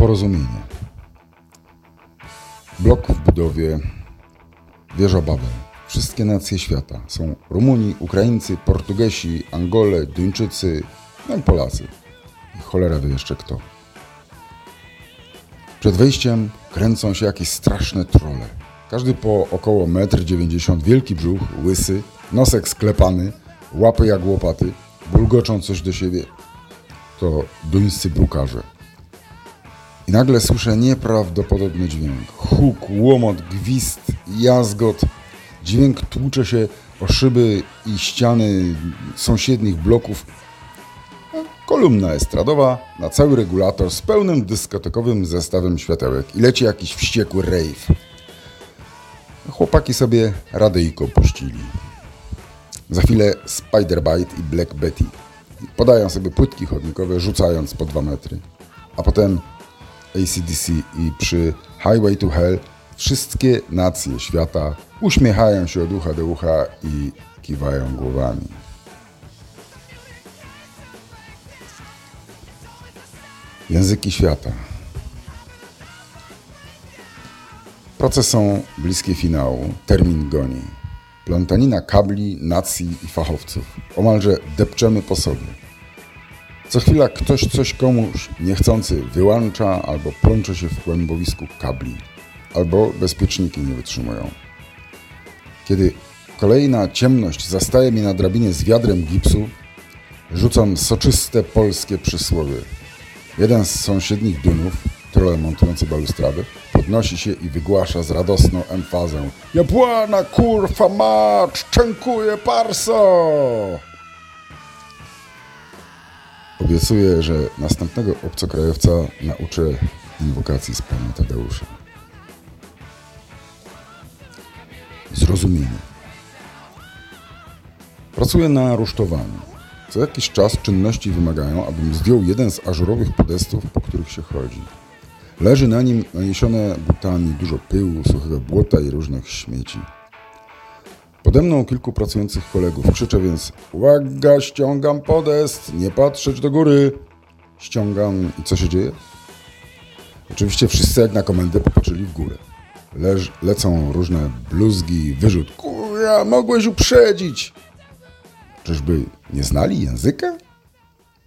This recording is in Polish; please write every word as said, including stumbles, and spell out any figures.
Porozumienie. Blok w budowie, wieża Babel. Wszystkie nacje świata. Są Rumuni, Ukraińcy, Portugesi, Angole, Duńczycy, no i Polacy. I cholera wie jeszcze kto. Przed wejściem kręcą się jakieś straszne trolle. Każdy po około metr dziewięćdziesiąt, wielki brzuch, łysy, nosek sklepany, łapy jak łopaty, bulgoczą coś do siebie. To duńscy brukarze. I nagle słyszę nieprawdopodobny dźwięk. Huk, łomot, gwizd, jazgot. Dźwięk tłucze się o szyby i ściany sąsiednich bloków. Kolumna estradowa na cały regulator z pełnym dyskotekowym zestawem światełek. I leci jakiś wściekły rave. Chłopaki sobie radyjko puścili. Za chwilę Spider-Bite i Black Betty. Podają sobie płytki chodnikowe, rzucając po dwa metry. A potem A C D C i przy Highway to Hell wszystkie nacje świata uśmiechają się od ucha do ucha i kiwają głowami. Języki świata. Prace są bliskie finału, termin goni. Plątanina kabli, nacji i fachowców. Omalże depczemy po sobie. Co chwila ktoś coś komuś niechcący wyłącza albo plącze się w kłębowisku kabli. Albo bezpieczniki nie wytrzymują. Kiedy kolejna ciemność zastaje mnie na drabinie z wiadrem gipsu, rzucam soczyste polskie przysłowie. Jeden z sąsiednich dunów, troll montujący balustradę, podnosi się i wygłasza z radosną emfazą: Jabłana kurwa mać, czękuje parso! Obiecuję, że następnego obcokrajowca nauczę inwokacji z pana Tadeusza. Zrozumienie. Pracuję na rusztowaniu. Co jakiś czas czynności wymagają, abym zdjął jeden z ażurowych podestów, po których się chodzi. Leży na nim naniesione butami dużo pyłu, suchego błota i różnych śmieci. Pode mną kilku pracujących kolegów. Krzyczę więc: uwaga, ściągam podest, nie patrzeć do góry. Ściągam i co się dzieje? Oczywiście wszyscy jak na komendę popatrzyli w górę. Leż, lecą różne bluzgi, wyrzut. Kurwa, mogłeś uprzedzić! Czyżby nie znali języka?